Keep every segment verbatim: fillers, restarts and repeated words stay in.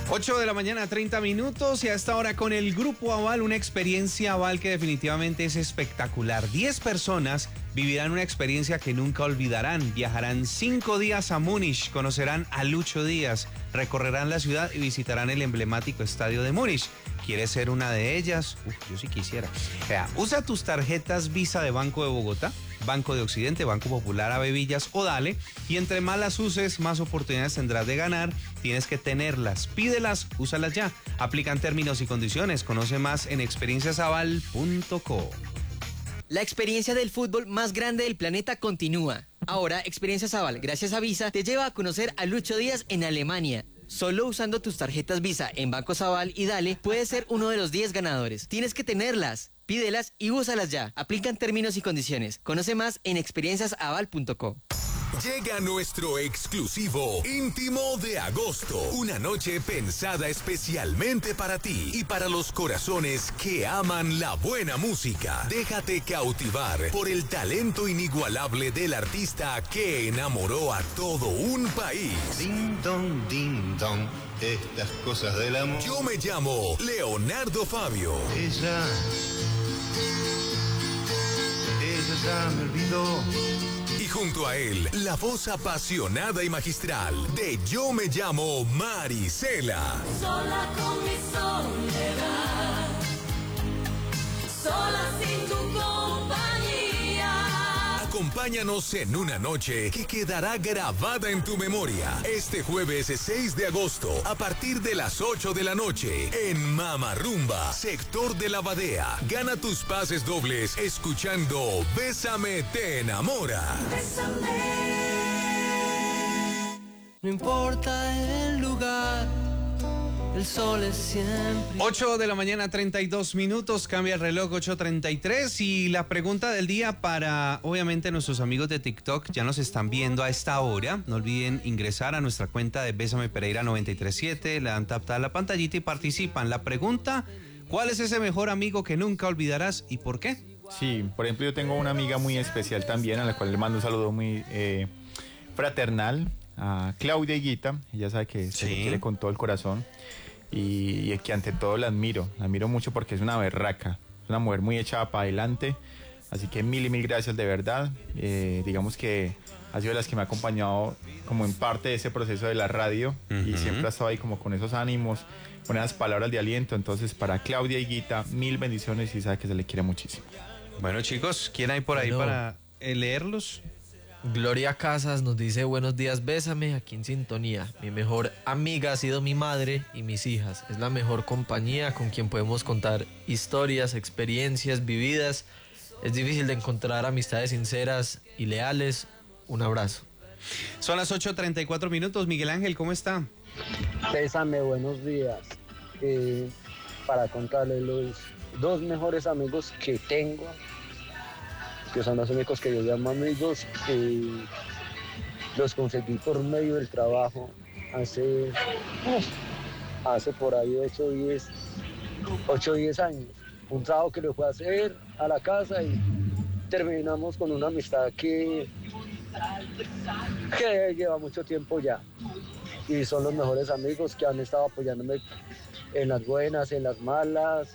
ocho de la mañana, treinta minutos, y a esta hora con el Grupo Aval, una experiencia Aval que definitivamente es espectacular. diez personas vivirán una experiencia que nunca olvidarán. Viajarán cinco días a Múnich, conocerán a Lucho Díaz, recorrerán la ciudad y visitarán el emblemático estadio de Múnich. ¿Quieres ser una de ellas? Uf, yo sí quisiera. Vea, usa tus tarjetas Visa de Banco de Bogotá, Banco de Occidente, Banco Popular, Avevillas o Dale, y entre más las uses, más oportunidades tendrás de ganar. Tienes que tenerlas, pídelas, úsalas ya. Aplican términos y condiciones. Conoce más en experiencias aval punto co. La experiencia del fútbol más grande del planeta continúa. Ahora, Experiencias Aval, gracias a Visa, te lleva a conocer a Lucho Díaz en Alemania. Solo usando tus tarjetas Visa en Bancos Aval y Dale, puedes ser uno de los diez ganadores. Tienes que tenerlas, pídelas y úsalas ya. Aplican términos y condiciones. Conoce más en experiencias aval punto co. Llega nuestro exclusivo íntimo de agosto. Una noche pensada especialmente para ti y para los corazones que aman la buena música. Déjate cautivar por el talento inigualable del artista que enamoró a todo un país. Ding dong, ding dong, estas cosas del amor. Yo me llamo Leonardo Fabio. Ella, ella ya me olvidó. Y junto a él, la voz apasionada y magistral de Yo me llamo Marisela. Sola con mi soledad, sola sin tu compañía. Acompáñanos en una noche que quedará grabada en tu memoria. Este jueves seis de agosto, a partir de las ocho de la noche, en Mama Rumba, sector de la Badea. Gana tus pases dobles escuchando Bésame te enamora. Bésame. No importa el lugar, el sol es siempre. ocho de la mañana, treinta y dos minutos, cambia el reloj, ocho treinta y tres, y la pregunta del día para, obviamente, nuestros amigos de TikTok, ya nos están viendo a esta hora. No olviden ingresar a nuestra cuenta de Bésame Pereira noventa y tres siete, le dan tap a la pantallita y participan. La pregunta: ¿cuál es ese mejor amigo que nunca olvidarás y por qué? Sí, por ejemplo, yo tengo una amiga muy especial también, a la cual le mando un saludo muy eh, fraternal, a Claudia Higuita. Ella sabe que se le quiere con todo el corazón. Y, y que ante todo la admiro, la admiro mucho porque es una berraca, es una mujer muy echada para adelante, así que mil y mil gracias de verdad. Eh, digamos que ha sido de las que me ha acompañado como en parte de ese proceso de la radio. Uh-huh. Y siempre ha estado ahí como con esos ánimos, con esas palabras de aliento. Entonces, para Claudia Higuita, mil bendiciones, y sabe que se le quiere muchísimo. Bueno, chicos, ¿quién hay por ahí bueno, para eh, leerlos? Gloria Casas nos dice: buenos días, bésame, aquí en sintonía. Mi mejor amiga ha sido mi madre y mis hijas. Es la mejor compañía con quien podemos contar historias, experiencias vividas. Es difícil de encontrar amistades sinceras y leales. Un abrazo. Son las ocho treinta y cuatro minutos. Miguel Ángel, ¿cómo está? Bésame, buenos días. Eh, para contarles los dos mejores amigos que tengo, que son los únicos que yo llamo amigos, eh, los conseguí por medio del trabajo hace, hace por ahí ocho o diez años. Un trabajo que lo fue a hacer a la casa y terminamos con una amistad que, que lleva mucho tiempo ya. Y son los mejores amigos que han estado apoyándome en las buenas, en las malas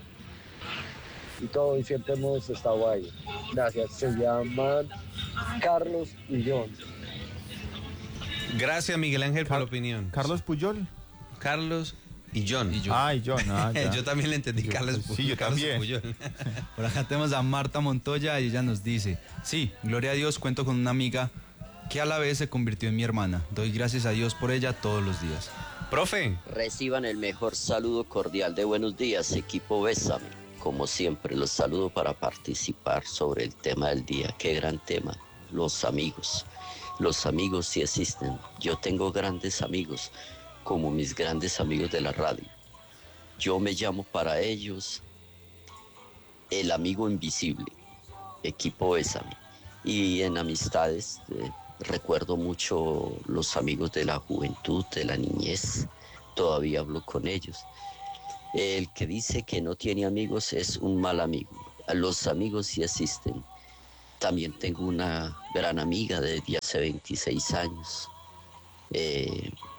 y todo, y siempre hemos estado ahí. Gracias. Se llaman Carlos y John. Gracias, Miguel Ángel, Car- por la opinión. Carlos Puyol. Carlos y John. Y John. Ah, y John. Ah, yo también le entendí, yo, Carlos Puyol. Sí, yo Carlos también. Puyol. Por acá tenemos a Marta Montoya y ella nos dice: sí, gloria a Dios, cuento con una amiga que a la vez se convirtió en mi hermana. Doy gracias a Dios por ella todos los días. Profe. Reciban el mejor saludo cordial de buenos días, equipo Bésame. Como siempre, los saludo para participar sobre el tema del día. Qué gran tema, los amigos. Los amigos sí existen. Yo tengo grandes amigos, como mis grandes amigos de la radio. Yo me llamo para ellos el amigo invisible, equipo Bésame. Y en amistades, eh, recuerdo mucho los amigos de la juventud, de la niñez. Todavía hablo con ellos. El que dice que no tiene amigos es un mal amigo. Los amigos sí existen. También tengo una gran amiga desde hace veintiséis años. Eh,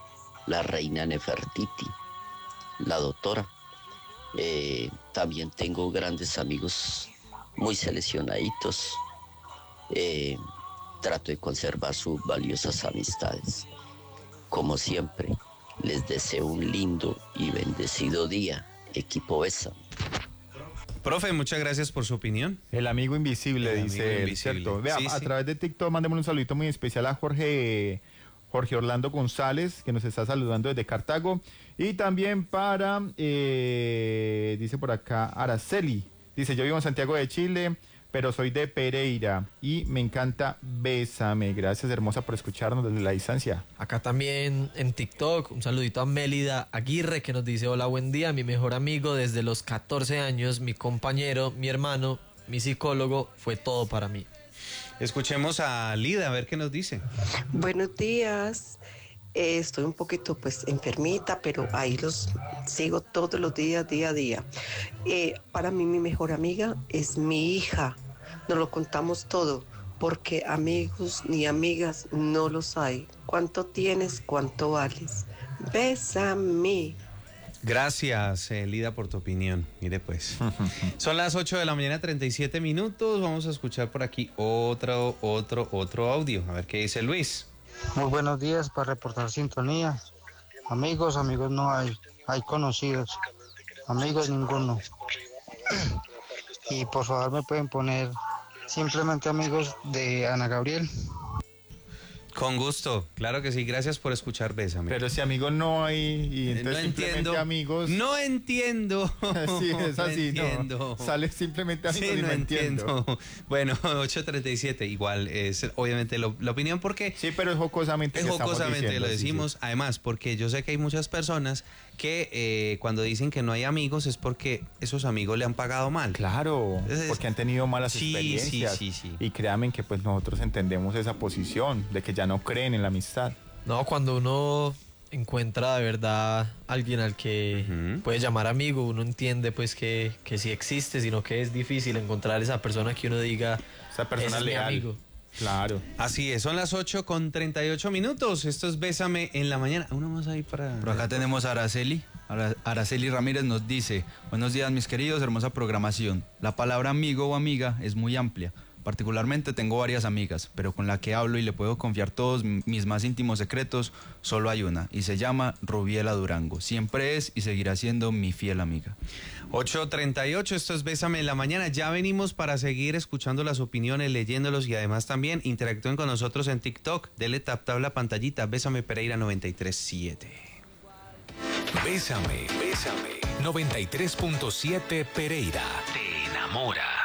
la reina Nefertiti, la doctora. Eh, también tengo grandes amigos muy seleccionaditos. Eh, trato de conservar sus valiosas amistades. Como siempre, les deseo un lindo y bendecido día, equipo Bésame. Profe, muchas gracias por su opinión. El amigo invisible, El dice amigo él, invisible. ¿cierto? Vea, Sí, a sí. través de TikTok mandemos un saludito muy especial a Jorge, Jorge Orlando González, que nos está saludando desde Cartago. Y también para, eh, dice por acá, Araceli. Dice, yo vivo en Santiago de Chile, pero soy de Pereira y me encanta Bésame. Gracias, hermosa, por escucharnos desde la distancia. Acá también en TikTok, un saludito a Mélida Aguirre que nos dice, hola, buen día, mi mejor amigo desde los catorce años, mi compañero, mi hermano, mi psicólogo, fue todo para mí. Escuchemos a Lida, a ver qué nos dice. Buenos días. Eh, estoy un poquito pues enfermita, pero ahí los sigo todos los días, día a día. Eh, para mí mi mejor amiga es mi hija. Nos lo contamos todo, porque amigos ni amigas no los hay. ¿Cuánto tienes? ¿Cuánto vales? Bésame. Gracias, eh, Lida, por tu opinión. Mire pues. Son las ocho de la mañana, treinta y siete minutos. Vamos a escuchar por aquí otro, otro, otro audio. A ver qué dice Luis. Muy buenos días para reportar sintonía. Amigos, amigos no hay, hay conocidos. Amigos ninguno. Y por favor me pueden poner simplemente amigos de Ana Gabriel. Con gusto, claro que sí, gracias por escuchar Bésame. Pero si amigos no hay, y Eh, entonces no simplemente entiendo. amigos... No entiendo. Sí, es así, no no. entiendo. Sale simplemente amigos Sí, y no no entiendo. entiendo. Bueno, ocho treinta y siete, igual es obviamente lo- la opinión porque... Sí, pero es jocosamente Es que estamos jocosamente diciendo, lo sí, sí. decimos, además, porque yo sé que hay muchas personas que eh, cuando dicen que no hay amigos es porque esos amigos le han pagado mal. Claro, Entonces, porque han tenido malas sí, experiencias. sí, sí, sí. Y créanme que pues nosotros entendemos esa posición de que ya no creen en la amistad. No, cuando uno encuentra de verdad alguien al que Ujú. puede llamar amigo, uno entiende pues que, que sí existe, sino que es difícil encontrar esa persona que uno diga, Esa persona "Ese es mi leal. amigo". Claro. Así es, son las ocho con treinta y ocho minutos. Esto es Bésame en la mañana. Uno más ahí para... Por acá tenemos a Araceli. Ara- Araceli Ramírez nos dice, buenos días mis queridos, hermosa programación. La palabra amigo o amiga es muy amplia. Particularmente tengo varias amigas, pero con la que hablo y le puedo confiar todos m- mis más íntimos secretos, solo hay una, y se llama Rubiela Durango. Siempre es y seguirá siendo mi fiel amiga. ocho treinta y ocho, esto es Bésame en la mañana. Ya venimos para seguir escuchando las opiniones, leyéndolos y además también interactúen con nosotros en TikTok. Dele tap tap la pantallita. Bésame Pereira noventa y tres siete. Bésame, bésame. noventa y tres punto siete Pereira. Te enamora.